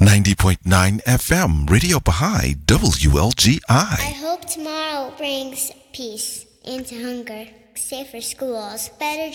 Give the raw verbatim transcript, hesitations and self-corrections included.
ninety point nine F M, Radio Baha'i, W L G I. I hope tomorrow brings peace into hunger, safer schools, better